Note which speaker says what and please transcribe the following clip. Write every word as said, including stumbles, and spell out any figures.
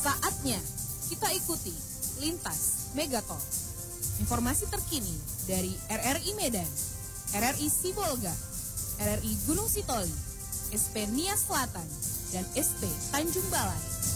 Speaker 1: Saatnya kita ikuti Lintas Megatol. Informasi terkini dari R R I Medan, R R I Sibolga, R R I Gunung Sitoli, S P Nias Selatan, dan S P Tanjung Balai.